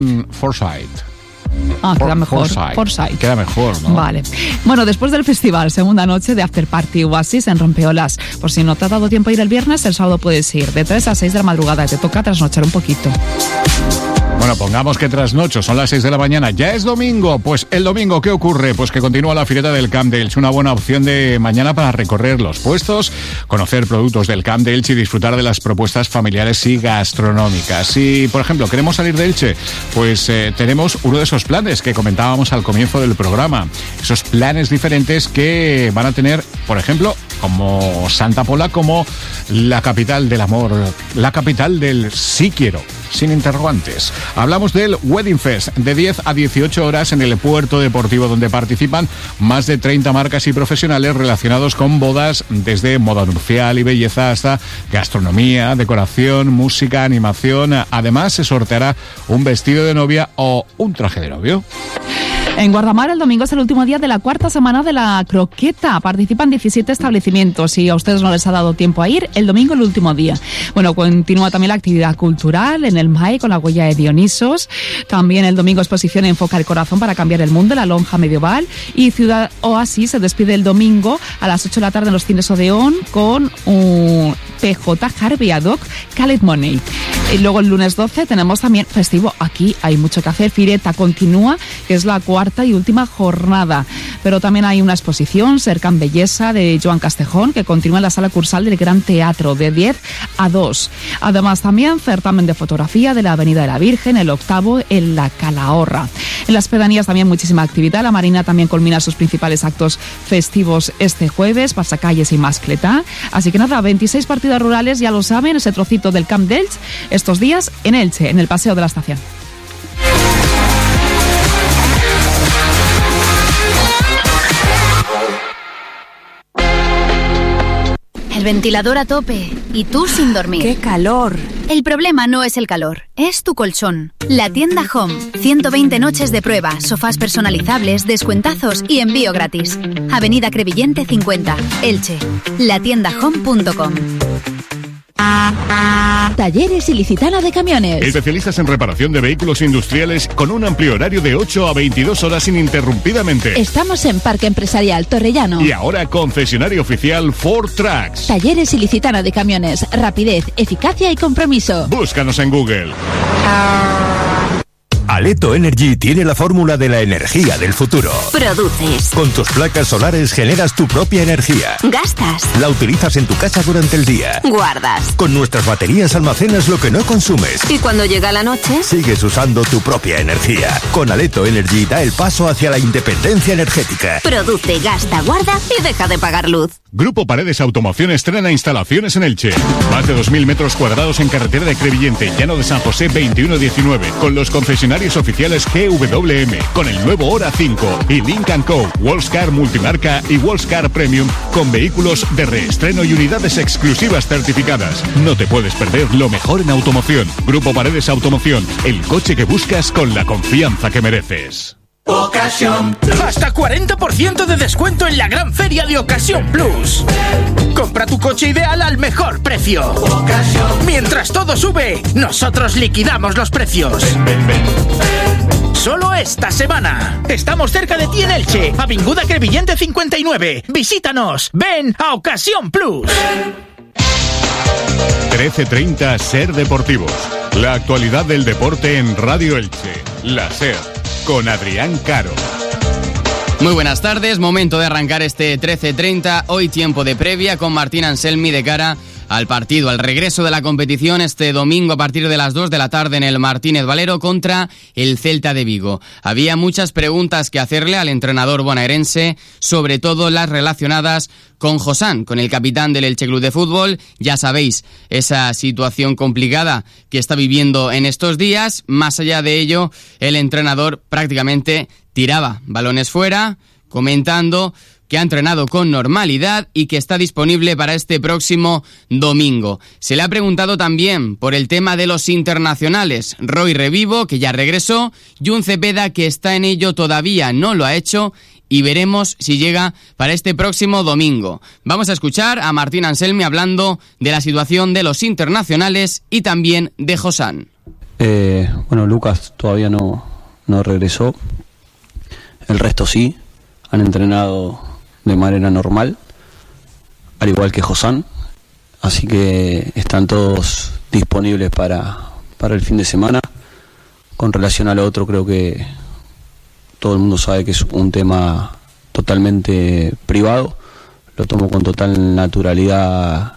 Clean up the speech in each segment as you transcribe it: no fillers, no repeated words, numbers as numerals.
Forsyth. Queda mejor. Forsyth. Queda mejor, ¿no? Vale. Bueno, después del festival, segunda noche de After Party Oasis en Rompeolas. Por si no te ha dado tiempo a ir el viernes, el sábado puedes ir de 3 a 6 de la madrugada. Te toca trasnochar un poquito. Bueno, pongamos que trasnocho, son las 6 de la mañana, ya es domingo. Pues el domingo, ¿qué ocurre? Pues que continúa la Fireta del Camp de Elche, una buena opción de mañana para recorrer los puestos, conocer productos del Camp de Elche y disfrutar de las propuestas familiares y gastronómicas. Si, por ejemplo, queremos salir de Elche, pues tenemos uno de esos planes que comentábamos al comienzo del programa. Esos planes diferentes que van a tener, por ejemplo, como Santa Pola, como la capital del amor, la capital del sí quiero, sin interrogantes. Hablamos del Wedding Fest, de 10 a 18 horas en el puerto deportivo, donde participan más de 30 marcas y profesionales relacionados con bodas, desde moda nupcial y belleza hasta gastronomía, decoración, música, animación. Además, se sorteará un vestido de novia o un traje de novio. En Guardamar el domingo es el último día de la cuarta semana de la croqueta. Participan 17 establecimientos y a ustedes no les ha dado tiempo a ir, el domingo el último día. Bueno, continúa también la actividad cultural en el MAE con la huella de Dionisos. También el domingo exposición Enfoca el Corazón para cambiar el mundo, la lonja medieval. Y Ciudad Oasis se despide el domingo a las 8 de la tarde en los cines Odeón con un PJ Harvey Ad Hoc Khaled Money. Y luego el lunes 12 tenemos también festivo. Aquí hay mucho que hacer. Fireta continúa, que es la cuarta y última jornada. Pero también hay una exposición, Cercan Bellesa, de Joan Castejón, que continúa en la sala cursal del Gran Teatro, de 10 a 2. Además, también certamen de fotografía de la Avenida de la Virgen, el octavo en la Calahorra. En las pedanías también muchísima actividad. La Marina también culmina sus principales actos festivos este jueves, pasacalles y mascletá. Así que nada, 26 partidas rurales, ya lo saben, ese trocito del Camp de Elche, estos días en Elche, en el Paseo de la Estación. El ventilador a tope y tú sin dormir. ¡Qué calor! El problema no es el calor, es tu colchón. La tienda Home. 120 noches de prueba, sofás personalizables, descuentazos y envío gratis. Avenida Crevillente 50, Elche. Latiendahome.com. Talleres Ilicitana de Camiones. Especialistas en reparación de vehículos industriales con un amplio horario de 8 a 22 horas ininterrumpidamente. Estamos en Parque Empresarial Torrellano. Y ahora concesionario oficial Ford Trucks. Talleres Ilicitana de Camiones. Rapidez, eficacia y compromiso. Búscanos en Google. Aleto Energy tiene la fórmula de la energía del futuro. Produces. Con tus placas solares generas tu propia energía. Gastas. La utilizas en tu casa durante el día. Guardas. Con nuestras baterías almacenas lo que no consumes. Y cuando llega la noche, sigues usando tu propia energía. Con Aleto Energy da el paso hacia la independencia energética. produce, gasta, guarda y deja de pagar luz. Grupo Paredes Automoción estrena instalaciones en Elche. Más de 2.000 metros cuadrados en carretera de Crevillente, Llano de San José 2119, con los concesionarios oficiales GWM, con el nuevo Hora 5 y Lynk & Co, Wallscar Multimarca y Wallscar Premium, con vehículos de reestreno y unidades exclusivas certificadas. No te puedes perder lo mejor en automoción. Grupo Paredes Automoción, el coche que buscas con la confianza que mereces. Ocasión Plus. Hasta 40% de descuento en la gran feria de Ocasión Plus. Compra tu coche ideal al mejor precio. Ocasión. Mientras todo sube, nosotros liquidamos los precios. Solo esta semana. Estamos cerca de ti en Elche, Avinguda Crevillente 59. Visítanos. Ven a Ocasión Plus. 13:30 Ser Deportivos. La actualidad del deporte en Radio Elche. La Ser. Con Adrián Caro. Muy buenas tardes, momento de arrancar este 13:30, hoy tiempo de previa con Martín Anselmi de cara al partido, al regreso de la competición este domingo a partir de las 2 de la tarde en el Martínez Valero contra el Celta de Vigo. Había muchas preguntas que hacerle al entrenador bonaerense, sobre todo las relacionadas con Josán, con el capitán del Elche Club de Fútbol. Ya sabéis, esa situación complicada que está viviendo en estos días. Más allá de ello, el entrenador prácticamente tiraba balones fuera, comentando que ha entrenado con normalidad y que está disponible para este próximo domingo. Se le ha preguntado también por el tema de los internacionales. Roy Revivo, que ya regresó, y un Cepeda que está en ello, todavía no lo ha hecho, y veremos si llega para este próximo domingo. Vamos a escuchar a Martín Anselmi hablando de la situación de los internacionales y también de Josán. Bueno, Lucas todavía no regresó. El resto sí, han entrenado de manera normal, al igual que Josán. Así que están todos disponibles para el fin de semana. Con relación a lo otro, creo que todo el mundo sabe que es un tema totalmente privado. Lo tomo con total naturalidad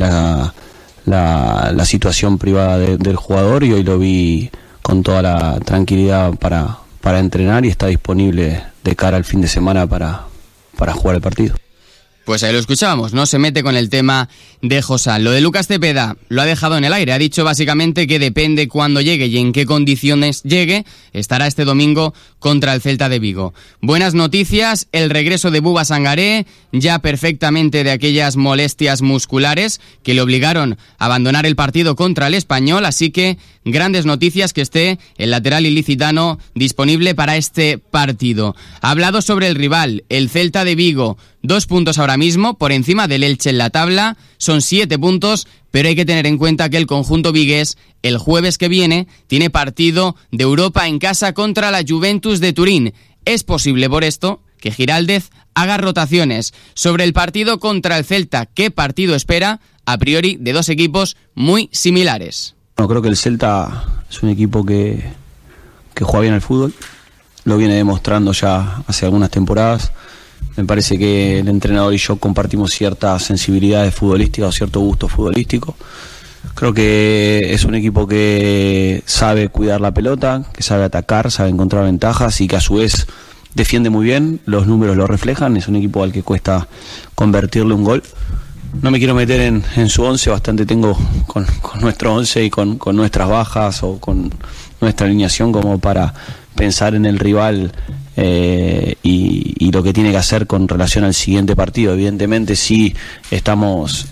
la situación privada del jugador, y hoy lo vi con toda la tranquilidad para entrenar y está disponible de cara al fin de semana para jugar el partido. Pues ahí lo escuchábamos, no se mete con el tema de Josán. Lo de Lucas Cepeda lo ha dejado en el aire, ha dicho básicamente que depende cuándo llegue y en qué condiciones llegue, estará este domingo contra el Celta de Vigo. Buenas noticias, el regreso de Bouba Sangaré, ya perfectamente de aquellas molestias musculares que le obligaron a abandonar el partido contra el Español, así que grandes noticias que esté el lateral ilicitano disponible para este partido. Ha hablado sobre el rival, el Celta de Vigo, 2 puntos ahora mismo, por encima del Elche en la tabla, son 7 puntos, pero hay que tener en cuenta que el conjunto vigués el jueves que viene tiene partido de Europa en casa contra la Juventus de Turín. Es posible por esto que Giraldez haga rotaciones. Sobre el partido contra el Celta, ¿qué partido espera? A priori de 2 equipos muy similares. Bueno, creo que el Celta es un equipo que juega bien al fútbol, lo viene demostrando ya hace algunas temporadas. Me parece que el entrenador y yo compartimos ciertas sensibilidades futbolísticas o cierto gusto futbolístico. Creo que es un equipo que sabe cuidar la pelota, que sabe atacar, sabe encontrar ventajas y que a su vez defiende muy bien. Los números lo reflejan. Es un equipo al que cuesta convertirle un gol. No me quiero meter en su 11, bastante tengo con nuestro 11 y con nuestras bajas o con nuestra alineación como para pensar en el rival y lo que tiene que hacer con relación al siguiente partido. Evidentemente sí estamos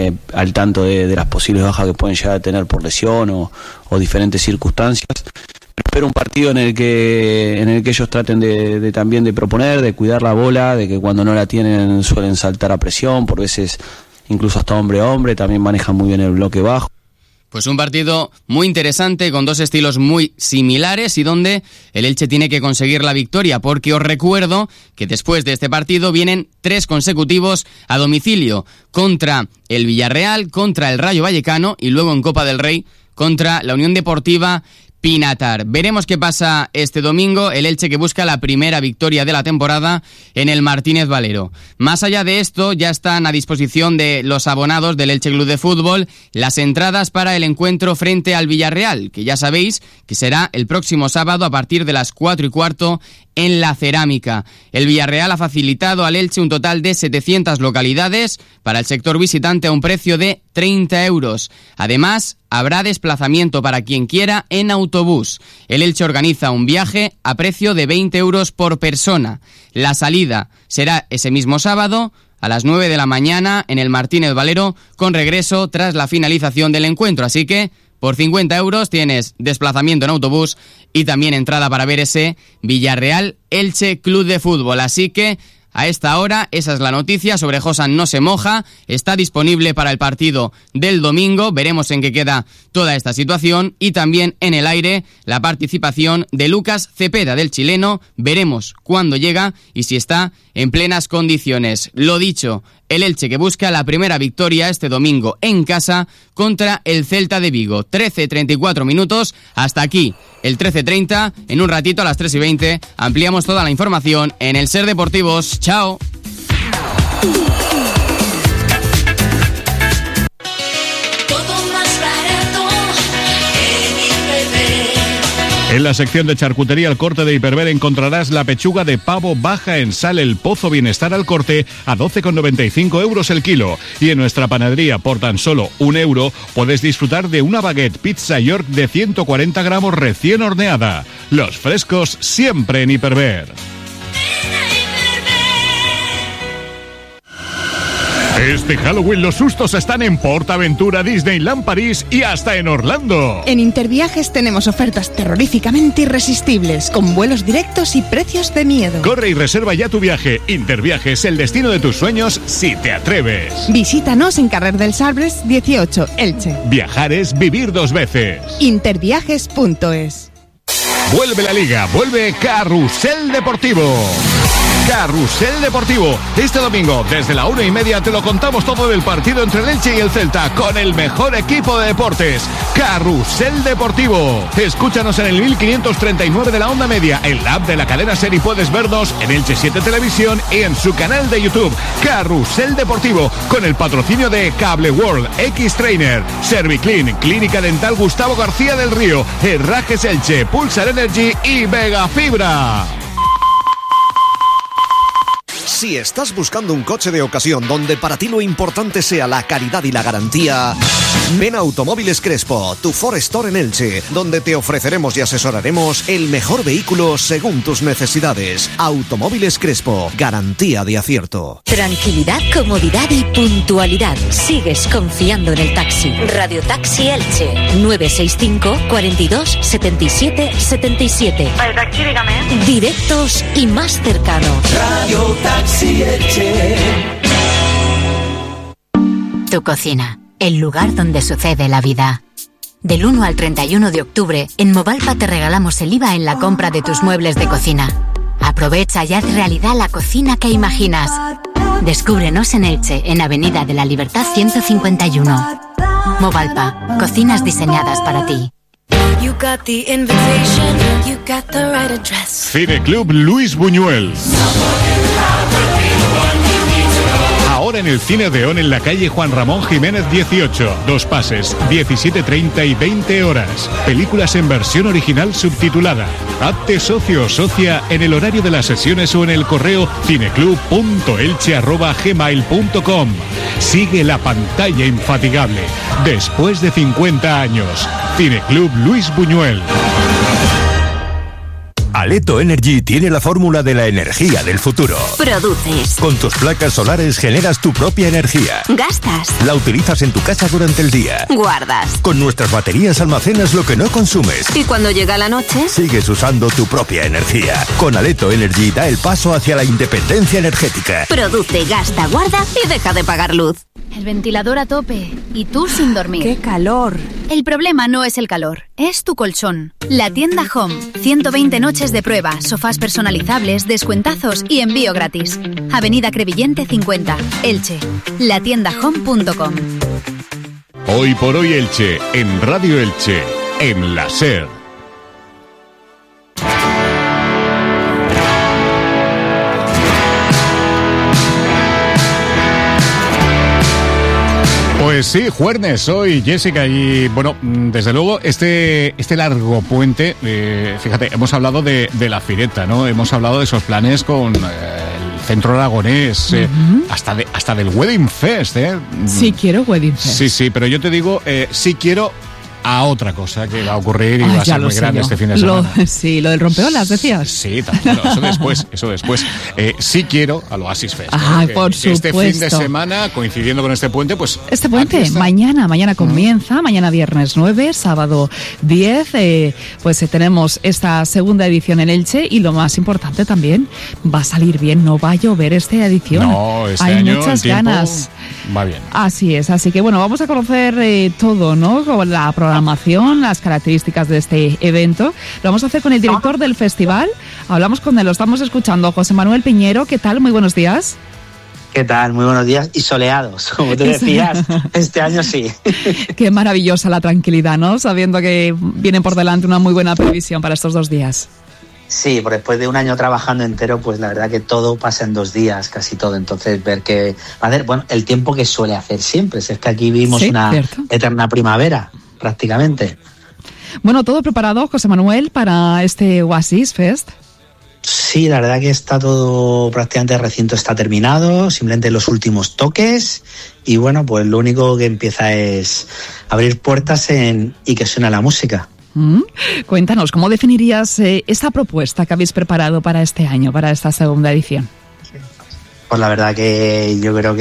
al tanto de las posibles bajas que pueden llegar a tener por lesión o diferentes circunstancias. Espero un partido en el que ellos traten de también de proponer, de cuidar la bola, de que cuando no la tienen suelen saltar a presión, por veces incluso hasta hombre a hombre, también manejan muy bien el bloque bajo. Pues un partido muy interesante con 2 estilos muy similares y donde el Elche tiene que conseguir la victoria, porque os recuerdo que después de este partido vienen 3 consecutivos a domicilio contra el Villarreal, contra el Rayo Vallecano y luego en Copa del Rey contra la Unión Deportiva Pinatar. Veremos qué pasa este domingo, el Elche que busca la primera victoria de la temporada en el Martínez Valero. Más allá de esto, ya están a disposición de los abonados del Elche Club de Fútbol las entradas para el encuentro frente al Villarreal, que ya sabéis que será el próximo sábado a partir de las 4:15 en la Cerámica. El Villarreal ha facilitado al Elche un total de 700 localidades para el sector visitante a un precio de 30 euros. Además, habrá desplazamiento para quien quiera en autobús. El Elche organiza un viaje a precio de 20 euros por persona. La salida será ese mismo sábado a las 9 de la mañana en el Martínez Valero, con regreso tras la finalización del encuentro. Así que por 50 euros tienes desplazamiento en autobús y también entrada para ver ese Villarreal Elche Club de Fútbol. Así que a esta hora, esa es la noticia. Sobre Josán no se moja, está disponible para el partido del domingo. Veremos en qué queda toda esta situación. Y también en el aire la participación de Lucas Cepeda, del chileno. Veremos cuándo llega y si está en plenas condiciones. Lo dicho, el Elche que busca la primera victoria este domingo en casa contra el Celta de Vigo. 13:34 minutos, hasta aquí el 13:30. En un ratito a las 3:20 ampliamos toda la información en el Ser Deportivos. ¡Chao! En la sección de charcutería al corte de Hiperver encontrarás la pechuga de pavo baja en sal El Pozo Bienestar al corte a 12,95 euros el kilo. Y en nuestra panadería por tan solo 1 euro puedes disfrutar de una baguette pizza York de 140 gramos recién horneada. Los frescos siempre en Hiperver. Este Halloween los sustos están en PortAventura, Disneyland París y hasta en Orlando. En Interviajes tenemos ofertas terroríficamente irresistibles, con vuelos directos y precios de miedo. Corre y reserva ya tu viaje. Interviajes, el destino de tus sueños si te atreves. Visítanos en Carrer dels Arbres 18, Elche. Viajar es vivir dos veces. Interviajes.es. Vuelve la Liga, vuelve Carrusel Deportivo. Carrusel Deportivo. Este domingo, desde la 1:30, te lo contamos todo del partido entre el Elche y el Celta, con el mejor equipo de deportes. Carrusel Deportivo. Escúchanos en el 1539 de la onda media, en la app de la cadena SER, y puedes vernos en Elche 7 Televisión y en su canal de YouTube. Carrusel Deportivo, con el patrocinio de Cable World, X-Trainer, Serviclean, Clínica Dental Gustavo García del Río, Herrajes Elche, Pulsar Energy y Vega Fibra. Si estás buscando un coche de ocasión donde para ti lo importante sea la calidad y la garantía, ven a Automóviles Crespo, tu Ford Store en Elche, donde te ofreceremos y asesoraremos el mejor vehículo según tus necesidades. Automóviles Crespo, garantía de acierto. Tranquilidad, comodidad y puntualidad. Sigues confiando en el taxi. Radio Taxi Elche, 965 42 77 77. El taxi, dígame. Directos y más cercano. Radio Taxi Elche. Tu cocina, el lugar donde sucede la vida. Del 1 al 31 de octubre, en Movalpa te regalamos el IVA en la compra de tus muebles de cocina. Aprovecha y haz realidad la cocina que imaginas. Descúbrenos en Elche, en Avenida de la Libertad 151. Movalpa, cocinas diseñadas para ti. Cineclub Luis Buñuel. Ahora en el Cine Odeón, en la calle Juan Ramón Jiménez 18. 2 pases, 17:30 y 20 horas. Películas en versión original subtitulada. Hazte socio o socia en el horario de las sesiones o en el correo cineclub.elche@gmail.com. Sigue la pantalla infatigable. Después de 50 años. Cineclub Luis Buñuel. Aleto Energy tiene la fórmula de la energía del futuro. Produces. Con tus placas solares generas tu propia energía. Gastas. La utilizas en tu casa durante el día. Guardas. Con nuestras baterías almacenas lo que no consumes. Y cuando llega la noche, sigues usando tu propia energía. Con Aleto Energy da el paso hacia la independencia energética. Produce, gasta, guarda y deja de pagar luz. El ventilador a tope y tú sin dormir. ¡Qué calor! El problema no es el calor, es tu colchón. La tienda Home. 120 noches de prueba, sofás personalizables, descuentazos y envío gratis. Avenida Crevillente 50, Elche. Latiendahome.com. Hoy por hoy Elche, en Radio Elche, en la SER. Pues sí, jueves, soy Jessica y bueno, desde luego este largo puente, fíjate, hemos hablado de la Fireta, ¿no? Hemos hablado de esos planes con el Centro Aragonés, hasta del Wedding Fest, ¿eh? Sí quiero Wedding Fest. Sí, pero yo te digo, sí quiero a otra cosa que va a ocurrir y va a ser muy grande este fin de semana. Lo del rompeolas, decías. Sí, también, eso después. Sí quiero al Oasis Fest. Por supuesto. Este fin de semana, coincidiendo con este puente, pues... Este puente, mañana comienza, mañana viernes 9, sábado 10, pues tenemos esta segunda edición en Elche y lo más importante también, va a salir bien, no va a llover esta edición. No, este Hay año muchas el tiempo ganas. Va bien. Así es, así que bueno, vamos a conocer todo, ¿no? Con la programación, las características de este evento. Lo vamos a hacer con el director del festival. Hablamos con él, lo estamos escuchando, José Manuel Piñero. ¿Qué tal? Muy buenos días. ¿Qué tal? Muy buenos días y soleados, como tú decías, este año sí. Qué maravillosa la tranquilidad, ¿no? Sabiendo que viene por delante una muy buena previsión para estos 2 días. Sí, porque después de un año trabajando entero, pues la verdad que todo pasa en 2 días, casi todo. Entonces, ver que va a hacer, bueno, el tiempo que suele hacer siempre. Es que aquí vivimos una eterna primavera, prácticamente. Bueno, todo preparado, José Manuel, para este Oasis Fest. Sí, la verdad que está todo, prácticamente el recinto está terminado, simplemente los últimos toques y bueno, pues lo único que empieza es abrir puertas y que suene la música. Cuéntanos, ¿cómo definirías esta propuesta que habéis preparado para este año, para esta segunda edición? Pues la verdad que yo creo que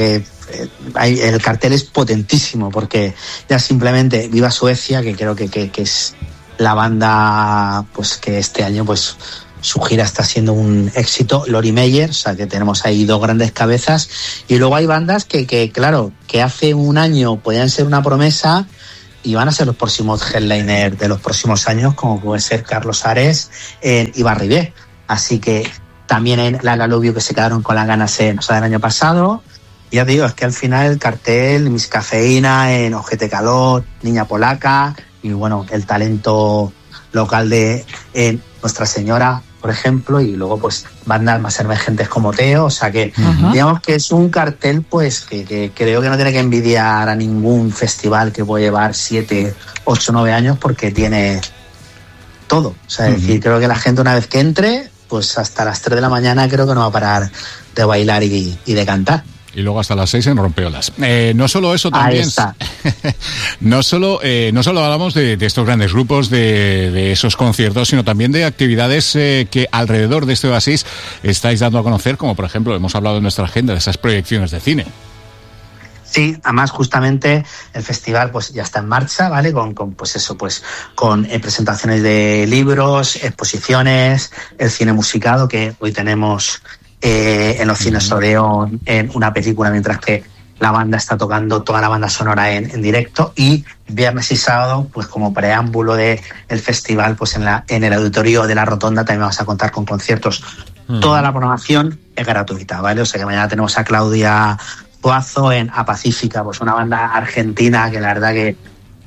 el cartel es potentísimo, porque ya simplemente Viva Suecia, que creo que es la banda pues que este año pues su gira está siendo un éxito. Lori Meyer, o sea que tenemos ahí dos grandes cabezas, y luego hay bandas que claro, que hace un año podían ser una promesa y van a ser los próximos headliners de los próximos años, como puede ser Carlos Ares y Barribé. Así que también en la Galubio, que se quedaron con las ganas del año pasado. Ya te digo, es que al final el cartel, Miss Cafeína, en Ojete Calor, Niña Polaca, y bueno, el talento local de Nuestra Señora, por ejemplo, y luego pues bandas más emergentes como Teo, o sea que digamos que es un cartel pues que creo que no tiene que envidiar a ningún festival que puede llevar 7, 8, 9 años, porque tiene todo, o sea, es decir, creo que la gente una vez que entre, pues hasta las 3 de la mañana creo que no va a parar de bailar y de cantar. Y luego hasta las 6 en Rompeolas. No solo eso, también. Ahí está. no solo hablamos de estos grandes grupos, de esos conciertos, sino también de actividades que alrededor de este oasis estáis dando a conocer, como por ejemplo, hemos hablado en nuestra agenda de esas proyecciones de cine. Sí, además justamente el festival pues ya está en marcha, ¿vale? Con presentaciones de libros, exposiciones, el cine musicado, que hoy tenemos en los cines Odeón en una película, mientras que la banda está tocando toda la banda sonora en directo, y viernes y sábado, pues como preámbulo del festival, pues en el auditorio de la Rotonda también vamos a contar con conciertos. Toda la programación es gratuita, ¿vale? O sea que mañana tenemos a Claudia Poazo en A Pacífica, pues una banda argentina que la verdad que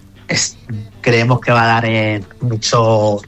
creemos que va a dar mucho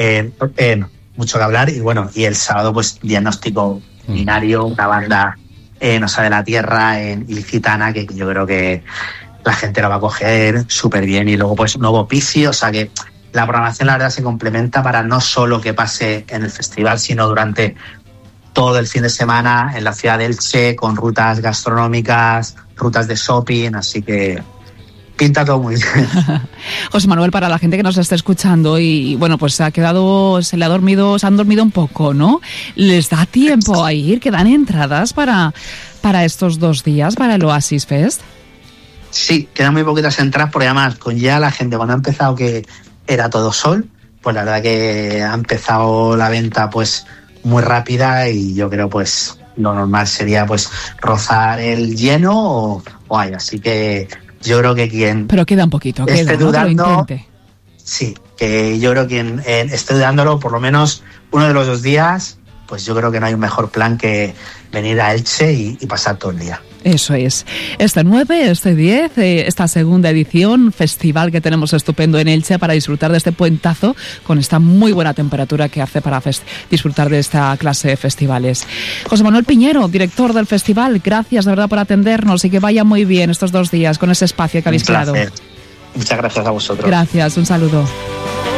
que hablar. Y bueno, y el sábado pues Diagnóstico Binario, una banda Osa de la Tierra, ilicitana, que yo creo que la gente lo va a coger súper bien. Y luego pues Nuevo Pici, o sea que la programación la verdad se complementa para no solo que pase en el festival, sino durante todo el fin de semana en la ciudad de Elche, con rutas gastronómicas, rutas de shopping, así que pinta todo muy bien. José Manuel, para la gente que nos está escuchando y bueno, pues se han dormido un poco, ¿no? ¿Les da tiempo a ir? ¿Quedan entradas para estos 2 días, para el Oasis Fest? Sí, quedan muy poquitas entradas, porque además con ya la gente, cuando ha empezado que era todo sol, pues la verdad que ha empezado la venta pues muy rápida, y yo creo pues lo normal sería pues rozar el lleno o hay, así que yo creo que quien... Pero queda un poquito, esté dudando, sí, que yo creo que quien esté dudándolo, por lo menos uno de los 2 días, pues yo creo que no hay un mejor plan que venir a Elche y pasar todo el día. Eso es. Este 9, este 10, esta segunda edición, festival que tenemos estupendo en Elche para disfrutar de este puentazo con esta muy buena temperatura que hace para disfrutar de esta clase de festivales. José Manuel Piñero, director del festival, gracias de verdad por atendernos y que vaya muy bien estos 2 días con ese espacio que habéis creado. Muchas gracias a vosotros. Gracias, un saludo.